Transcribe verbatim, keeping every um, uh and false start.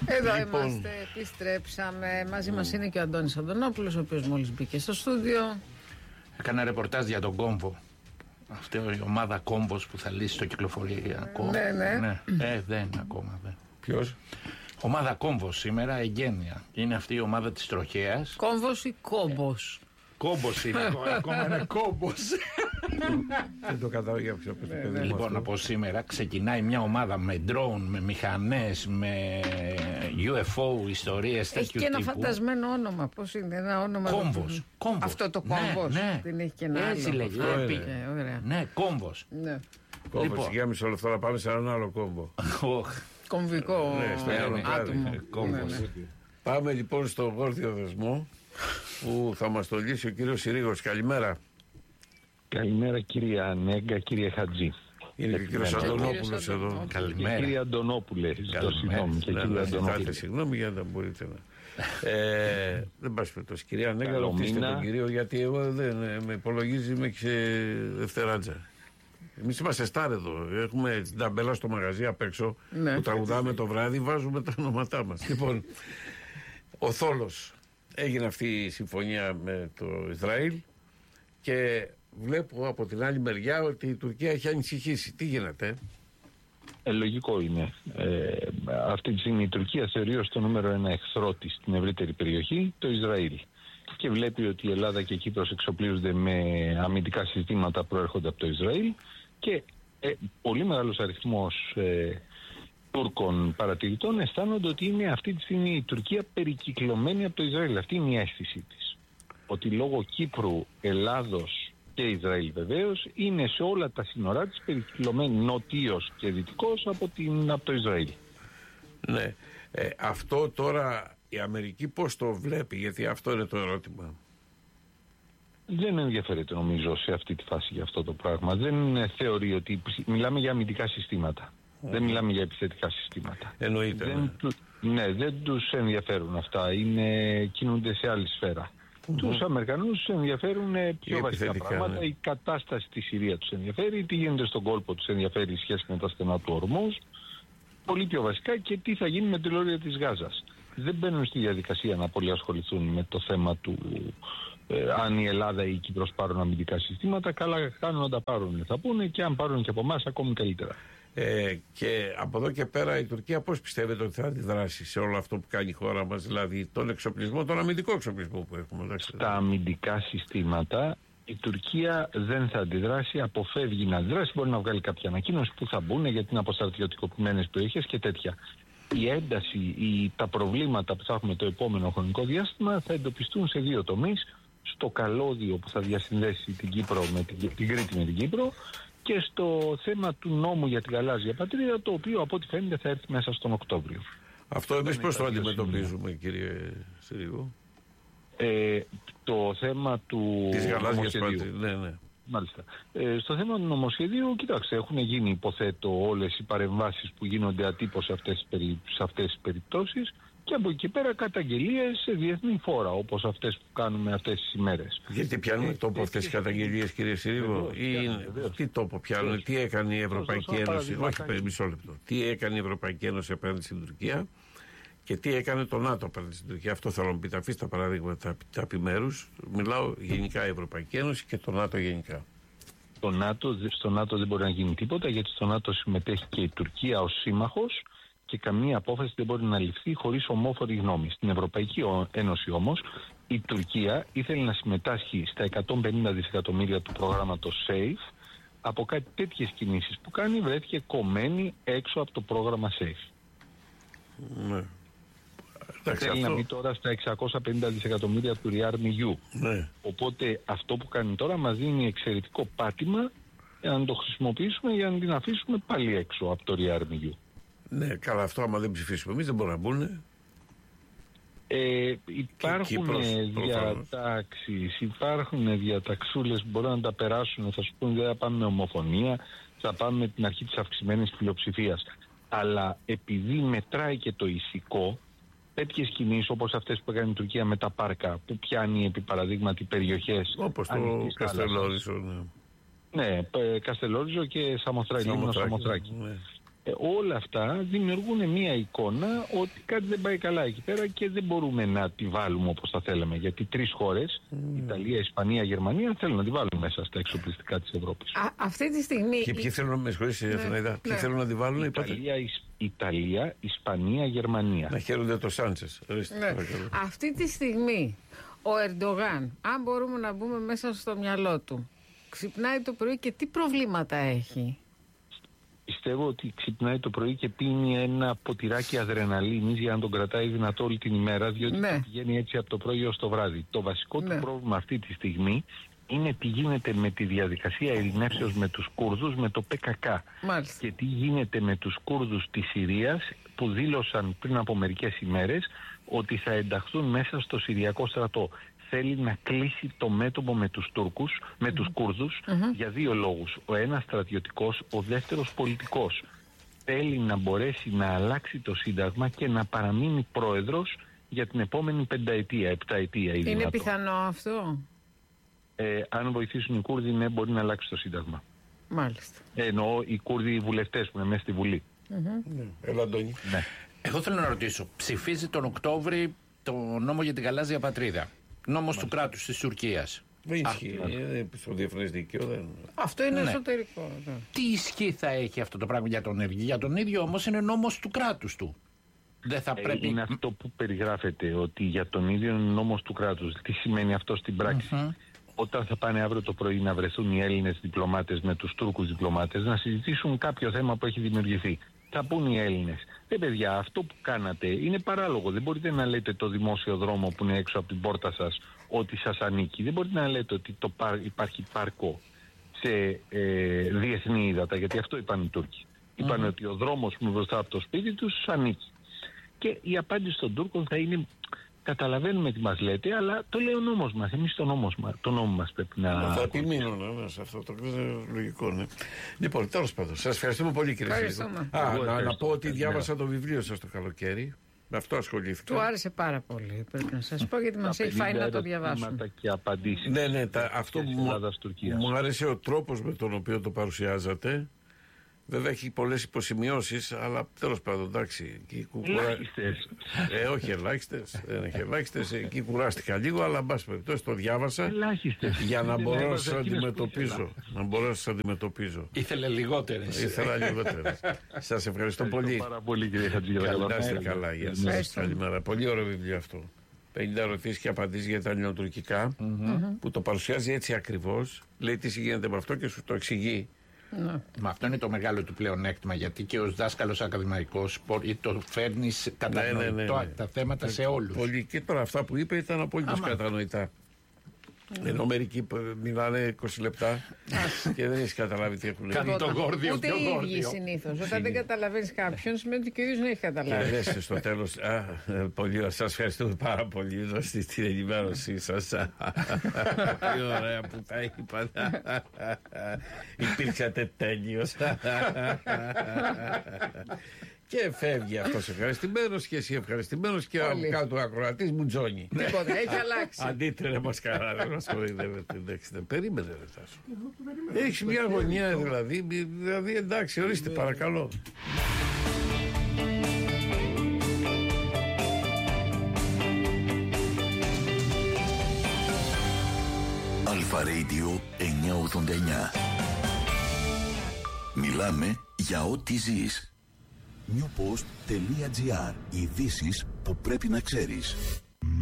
Εδώ λοιπόν είμαστε, επιστρέψαμε. Μαζί μας είναι και ο Αντώνης Αντωνόπουλος, ο οποίος μόλις μπήκε στο στούντιο. Έκανα ρεπορτάζ για τον Κόμβο. Αυτή η ομάδα Κόμβος που θα λύσει το κυκλοφοριακό. Ναι, ναι. ναι. Ε, δεν ακόμα. Δεν. Ποιος? Ομάδα Κόμβος σήμερα, εγγένεια. Είναι αυτή η ομάδα της τροχέας. Κόμβος ή κόμπος? Κόμπος είναι, ακόμα είναι κόμπος. Δεν το κατάλαβα για ποιο παιδί. Λοιπόν, από σήμερα ξεκινάει μια ομάδα με ντρόουν, με μηχανές, με γιου εφ ο, ιστορίες τέτοιου τύπου. Έχει και ένα φαντασμένο όνομα. Πώς είναι, ένα όνομα? Κόμβος. Κόμβος. Αυτό το Κόμβος. Ναι, ναι. Την έχει και ένα Έτσι άλλο. λέγει. Ωραία. Ναι, Κόμβος. Ναι. Κόμβος, Λοιπόν. για μισό λεπτό να πάμε σε έναν άλλο κόμβο. Κομβικό άτομο. Κόμβος. Πάμε λοιπόν στο γόρδιο δεσμό που θα μας το λύσει ο κύριος Συρίγος. Καλημέρα. Καλημέρα κυρία Ανέγκα, κύριε Χατζή. Είναι και ο κύριος Αντωνόπουλος εδώ. Καλημέρα. Κύριε Αντωνόπουλε, ζητώ συγγνώμη. Και κύριε Αντωνόπουλε. Συγγνώμη για να μπορείτε να... Ε, δεν πας πετός. Κυρία Ανέγκα, ρωτήστε τον κύριο, γιατί εγώ δεν με υπολογίζει, είμαι και δευτεράτζα. Εμείς είμαστε στάρ εδώ. Έχουμε την ταμπέλα στο μαγαζί απ' έξω Ναι. που τραγουδάμε το βράδυ, βάζουμε τα ονόματά μας. Λοιπόν, ο Θόλος, έγινε αυτή η συμφωνία με το Ισραήλ και βλέπω από την άλλη μεριά ότι η Τουρκία έχει ανησυχήσει. Τι γίνεται? Ε, λογικό είναι. Ε, αυτή τη στιγμή η Τουρκία θεωρεί ως το νούμερο ένα εχθρό της στην ευρύτερη περιοχή το Ισραήλ. Και βλέπει ότι η Ελλάδα και η Κύπρος εξοπλίζονται με αμυντικά συστήματα που προέρχονται από το Ισραήλ και ε, πολύ μεγάλος αριθμός ε, Τούρκων παρατηρητών αισθάνονται ότι είναι αυτή τη στιγμή η Τουρκία περικυκλωμένη από το Ισραήλ. Αυτή είναι η αίσθησή της. Ότι λόγω Κύπρου, Ελλάδος και Ισραήλ βεβαίως είναι σε όλα τα σύνορά της περικυκλωμένη νοτίως και δυτικός από, την, από το Ισραήλ. Ναι. Ε, αυτό τώρα η Αμερική πώς το βλέπει? Γιατί αυτό είναι το ερώτημα. Δεν ενδιαφέρεται νομίζω σε αυτή τη φάση για αυτό το πράγμα. Δεν θεωρεί ότι μιλάμε για αμυντικά συστήματα. Mm. Δεν μιλάμε για επιθετικά συστήματα. Εννοείται. Δεν, ναι. του, ναι, δεν τους ενδιαφέρουν αυτά. Είναι, κινούνται σε άλλη σφαίρα. Mm-hmm. Τους Αμερικανούς ενδιαφέρουν πιο βασικά πράγματα. Ναι. Η κατάσταση στη Συρία τους ενδιαφέρει. Τι γίνεται στον κόλπο τους ενδιαφέρει η σχέση με τα στενά του Ορμούς. Πολύ πιο βασικά, και τι θα γίνει με την λόρια της Γάζας. Δεν μπαίνουν στη διαδικασία να πολύ ασχοληθούν με το θέμα του ε, αν η Ελλάδα ή η Κύπρος πάρουν αμυντικά συστήματα. Καλά κάνουν να τα πάρουν, θα πούνε, και αν πάρουν και από εμάς ακόμη καλύτερα. Ε, και από εδώ και πέρα η Τουρκία πώς πιστεύετε ότι θα αντιδράσει σε όλο αυτό που κάνει η χώρα μας, δηλαδή τον εξοπλισμό, τον αμυντικό εξοπλισμό που έχουμε? Εντάξει. Στα αμυντικά συστήματα η Τουρκία δεν θα αντιδράσει, αποφεύγει να αντιδράσει. Μπορεί να βγάλει κάποια ανακοίνωση που θα μπουν γιατί είναι αποστρατιωτικοποιημένες περιοχές και τέτοια. Η ένταση ή τα προβλήματα που θα έχουμε το επόμενο χρονικό διάστημα θα εντοπιστούν σε δύο τομείς. Στο καλώδιο που θα διασυνδέσει την, Κύπρο με την, την Κρήτη με την Κύπρο, και στο θέμα του νόμου για την γαλάζια πατρίδα, το οποίο από ό,τι φαίνεται θα έρθει μέσα στον Οκτώβριο. Αυτό εμείς πώς το αντιμετωπίζουμε, κύριε Συρίγο? Ε, το θέμα του της γαλάζιας πατρίδας, ναι, ναι. Μάλιστα. Ε, στο θέμα του νομοσχεδίου, κοιτάξτε, έχουν γίνει, υποθέτω, όλες οι παρεμβάσεις που γίνονται ατύπως σε αυτές, σε αυτές τις περιπτώσεις, και από εκεί πέρα καταγγελίες σε διεθνή φόρα, όπως αυτές που κάνουμε αυτές τις ημέρες. Γιατί πιάνουν ε, τόπο αυτές οι καταγγελίες, κύριε Συρίγο? Τι τόπο πιάνουν, τι έκανε η Ευρωπαϊκή Ένωση? Όχι, μισό λεπτό. Τι έκανε η Ευρωπαϊκή Ένωση απέναντι στην Τουρκία και τι έκανε το ΝΑΤΟ απέναντι στην Τουρκία? Αυτό θέλω να μου πείτε. Αφήστε τα παραδείγματα τα επιμέρους. Μιλάω γενικά η Ευρωπαϊκή Ένωση και το ΝΑΤΟ γενικά. Το ΝΑΤΟ, στο ΝΑΤΟ δεν μπορεί να γίνει τίποτα, γιατί στο ΝΑΤΟ συμμετέχει και η Τουρκία ως σύμμαχος και καμία απόφαση δεν μπορεί να ληφθεί χωρίς ομόφωνη γνώμη. Στην Ευρωπαϊκή Ένωση όμως η Τουρκία ήθελε να συμμετάσχει στα εκατόν πενήντα δισεκατομμύρια του προγράμματος SAFE. Από κάτι τέτοιες κινήσεις που κάνει βρέθηκε κομμένη έξω από το πρόγραμμα SAFE. Ναι. Θέλει αυτό να μπει τώρα στα εξακόσια πενήντα δισεκατομμύρια του ReArmEU. Ναι. Οπότε αυτό που κάνει τώρα μας δίνει εξαιρετικό πάτημα για να το χρησιμοποιήσουμε, για να την αφήσουμε πάλι έξω από το ReArmEU. Ναι, καλά, αυτό άμα δεν ψηφίσουμε εμείς δεν μπορούν να μπουν. Ε, υπάρχουν διατάξεις, υπάρχουν διαταξούλες που μπορούν να τα περάσουν. Θα σου πούνε δεν θα πάμε με ομοφωνία, θα πάμε με την αρχή της αυξημένης πλειοψηφίας. Αλλά επειδή μετράει και το ηθικό, τέτοιες κινήσεις όπως αυτές που έκανε η Τουρκία με τα πάρκα, που πιάνει επί παραδείγματι περιοχές όπως το Καστελόριζο. Ναι, ναι, Καστελόριζο και Σαμοθράκη. Σαμοθράκη, ναι. Ε, όλα αυτά δημιουργούν μια εικόνα ότι κάτι δεν πάει καλά εκεί πέρα και δεν μπορούμε να τη βάλουμε όπως θα θέλαμε. Γιατί τρεις χώρες, mm. Ιταλία, Ισπανία, Γερμανία, θέλουν να τη βάλουν μέσα στα εξοπλιστικά της Ευρώπης. Α, αυτή τη στιγμή... Και ποιοι θέλουν, με συγχωρείς, ναι, Αθηναίδα, ποιοι ναι. θέλουν να τη βάλουν, Ιταλία, Ισ... Ιταλία, Ισπανία, Γερμανία. Να χαίρονται το Σάντσες. Ναι. Αυτή τη στιγμή ο Ερντογάν, αν μπορούμε να μπούμε μέσα στο μυαλό του, ξυπνάει το πρωί και τι προβλήματα έχει? Πιστεύω ότι ξυπνάει το πρωί και πίνει ένα ποτηράκι αδρεναλίνης για να τον κρατάει δυνατό όλη την ημέρα, διότι ναι. πηγαίνει έτσι από το πρωί ως το βράδυ. Το βασικό ναι. του πρόβλημα αυτή τη στιγμή είναι τι γίνεται με τη διαδικασία ειρηνεύσεως με τους Κούρδους, με το πι κέι κέι. Μάλιστα. Και τι γίνεται με τους Κούρδους της Συρίας που δήλωσαν πριν από μερικές ημέρες ότι θα ενταχθούν μέσα στο Συριακό στρατό. Θέλει να κλείσει το μέτωπο με τους Τούρκους, με mm-hmm. τους Κούρδους, mm-hmm. για δύο λόγους. Ο ένας στρατιωτικός, ο δεύτερος πολιτικός. Θέλει να μπορέσει να αλλάξει το Σύνταγμα και να παραμείνει πρόεδρος για την επόμενη πενταετία, επταετία. Είναι δυνατό. Πιθανό αυτό? Ε, αν βοηθήσουν οι Κούρδοι, ναι, μπορεί να αλλάξει το Σύνταγμα. Μάλιστα. Ε, εννοώ οι Κούρδοι οι βουλευτές που είναι μέσα στη Βουλή. Mm-hmm. Ναι. Έλα, Αντώνη. Ναι. Εγώ θέλω να ρωτήσω, ψηφίζει τον Οκτώβρη το νόμο για την γαλάζια πατρίδα. Νόμος Μάλιστα. του κράτους της Τουρκίας. Δεν ισχύει. Στο διεθνές δίκαιο δεν... Αυτό είναι ναι. εσωτερικό. Ναι. Τι ισχύ θα έχει αυτό το πράγμα για τον ίδιο? Για τον ίδιο όμως είναι νόμος του κράτους του. Δεν θα πρέπει... Είναι αυτό που περιγράφεται, ότι για τον ίδιο είναι νόμος του κράτους. Τι σημαίνει αυτό στην πράξη? Mm-hmm. Όταν θα πάνε αύριο το πρωί να βρεθούν οι Έλληνες διπλωμάτες με τους Τούρκους διπλωμάτες να συζητήσουν κάποιο θέμα που έχει δημιουργηθεί, θα πούν οι Έλληνες, ε παιδιά, αυτό που κάνατε είναι παράλογο. Δεν μπορείτε να λέτε το δημόσιο δρόμο που είναι έξω από την πόρτα σας ότι σας ανήκει. Δεν μπορείτε να λέτε ότι το πάρ, υπάρχει πάρκο σε ε, διεθνή ύδατα, γιατί αυτό είπαν οι Τούρκοι. Mm-hmm. Είπαν ότι ο δρόμος που είναι μπροστά από το σπίτι τους ανήκει. Και η απάντηση των Τούρκων θα είναι: καταλαβαίνουμε τι μας λέτε, αλλά το λέει ο νόμος μας. Εμείς το, νόμος μας, το νόμο μας πρέπει να... Θα επιμείνουν ναι, σε αυτό το λογικό, ναι. Λοιπόν, τέλος πάντων, σας ευχαριστούμε πολύ, κύριε Σύλλογο. Α, να, να πω ότι διάβασα το βιβλίο σας το καλοκαίρι. Με αυτό ασχολήθηκα. Του άρεσε πάρα πολύ, πρέπει να σας πω, γιατί μας έχει φάει να το διαβάσουμε. Και απαντήσεις. Ναι, ναι, τα, αυτό μου, μου άρεσε ο τρόπος με τον οποίο το παρουσιάζατε. Βέβαια έχει πολλές υποσημειώσεις, αλλά τέλος πάντων, εντάξει. Κουκουρα... Ελάχιστες. Ε, όχι ελάχιστες. Δεν έχει ελάχιστες. Εκεί κουράστηκα λίγο, αλλά εν πάση περιπτώσει το διάβασα. Ελάχιστες. Για να μπορώ να σας αντιμετωπίζω. Να μπορώ να σας αντιμετωπίζω. Ήθελε λιγότερες. Ήθελα λιγότερες. Σας ευχαριστώ πολύ. Πάρα πολύ, κύριε Χατζηγελάκη. Να είστε καλά. Γεια σας. Καλημέρα. Πολύ ωραίο βιβλίο αυτό. πενήντα ερωτήσεις και απαντήσεις για τα ελληνοτουρκικά, που το παρουσιάζει έτσι ακριβώς. Λέει τι γίνεται με αυτό και σου το εξηγεί. Ναι. Μα αυτό είναι το μεγάλο του πλεονέκτημα, γιατί και ως δάσκαλος ακαδημαϊκός το φέρνεις κατανοητό, ναι, ναι, ναι, ναι. τα θέματα ναι, σε όλους. Πολύ. Και τώρα αυτά που είπε ήταν απολύτως κατανοητά. Mm. Ενώ μερικοί μιλάνε είκοσι λεπτά και δεν έχει καταλάβει τι έχουν κάνει τον γόρδιο. Ούτε οι ίδιοι συνήθως. Όταν δεν καταλαβαίνει κάποιον, σημαίνει ότι και ο ίδιος δεν έχει καταλάβει. Και λες στο τέλος, πολύ, σας ευχαριστούμε πάρα πολύ για την ενημέρωσή σας. Τι ωραία που τα είπατε. Υπήρξατε τέλειος. Και φεύγει αυτός ευχαριστημένος και εσύ ευχαριστημένος και ο κάτω ακροατής μου τζόνι. Τίποτα, έχει αλλάξει. Αντίτε ρε μασκαρά, δεν μας κοροϊδεύετε. Δεν περίμενε ρε Τάσο. Έχεις μια γωνιά δηλαδή, δηλαδή εντάξει, ορίστε παρακαλώ. Αλφα Radio εννιακόσια ογδόντα εννιά. Μιλάμε για ό,τι ζεις. newpost.gr. Ειδήσεις που πρέπει να ξέρεις.